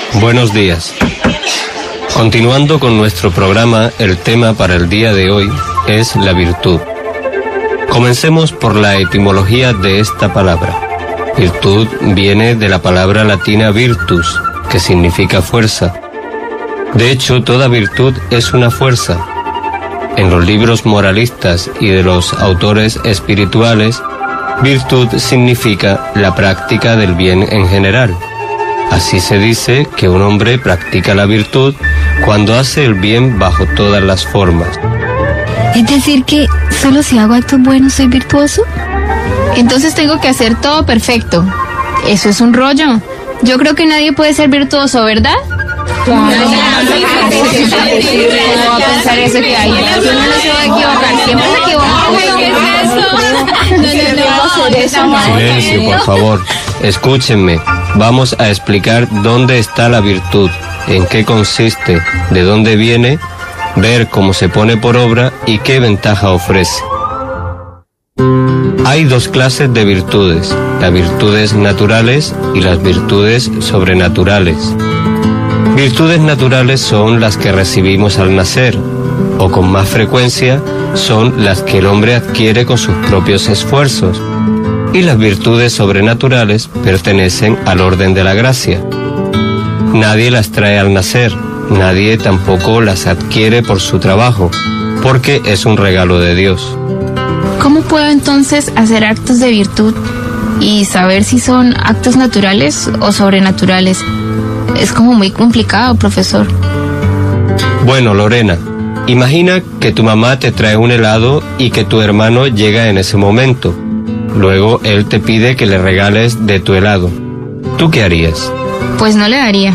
Buenos días. Continuando con nuestro programa, el tema para el día de hoy es la virtud. Comencemos por la etimología de esta palabra. Virtud viene de la palabra latina virtus, que significa fuerza. De hecho, toda virtud es una fuerza. En los libros moralistas y de los autores espirituales, virtud significa la práctica del bien en general. Así se dice que un hombre practica la virtud cuando hace el bien bajo todas las formas. ¿Es decir que solo si hago actos buenos soy virtuoso? Entonces tengo que hacer todo perfecto. Eso es un rollo. Yo creo que nadie puede ser virtuoso, ¿verdad? ¿Cómo va a pensar eso que hay? Uno no se va a equivocar, siempre se equivoca. Silencio, por favor. Escúchenme. Vamos a explicar dónde está la virtud, en qué consiste, de dónde viene, ver cómo se pone por obra y qué ventaja ofrece. Hay dos clases de virtudes, las virtudes naturales y las virtudes sobrenaturales. Virtudes naturales son las que recibimos al nacer, o con más frecuencia son las que el hombre adquiere con sus propios esfuerzos. Y las virtudes sobrenaturales pertenecen al orden de la gracia. Nadie las trae al nacer, nadie tampoco las adquiere por su trabajo, porque es un regalo de Dios. ¿Cómo puedo entonces hacer actos de virtud y saber si son actos naturales o sobrenaturales? Es como muy complicado, profesor. Bueno, Lorena, imagina que tu mamá te trae un helado y que tu hermano llega en ese momento. Luego él te pide que le regales de tu helado. ¿Tú qué harías? Pues no le daría.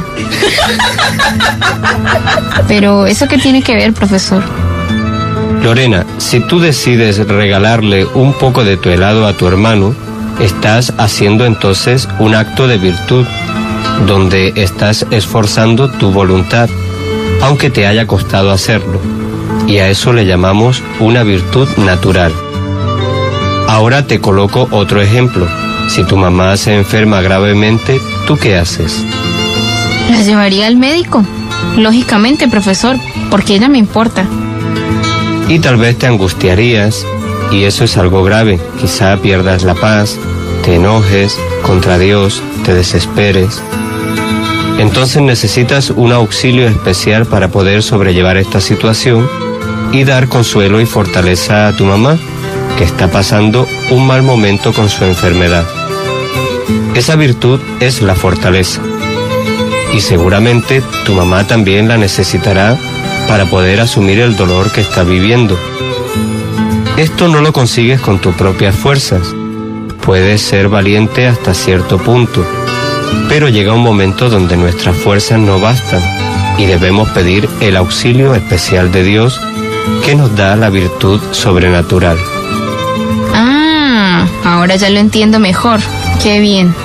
Pero ¿eso qué tiene que ver, profesor? Lorena, si tú decides regalarle un poco de tu helado a tu hermano, estás haciendo entonces un acto de virtud, donde estás esforzando tu voluntad, aunque te haya costado hacerlo. Y a eso le llamamos una virtud natural. Ahora te coloco otro ejemplo. Si tu mamá se enferma gravemente, ¿tú qué haces? La llevaría al médico. Lógicamente, profesor, porque ella me importa. Y tal vez te angustiarías, y eso es algo grave. Quizá pierdas la paz, te enojes contra Dios, te desesperes. Entonces necesitas un auxilio especial para poder sobrellevar esta situación y dar consuelo y fortaleza a tu mamá, que está pasando un mal momento con su enfermedad. Esa virtud es la fortaleza. Y seguramente tu mamá también la necesitará para poder asumir el dolor que está viviendo. Esto no lo consigues con tus propias fuerzas. Puedes ser valiente hasta cierto punto, pero llega un momento donde nuestras fuerzas no bastan y debemos pedir el auxilio especial de Dios, que nos da la virtud sobrenatural. Ahora ya lo entiendo mejor. Qué bien.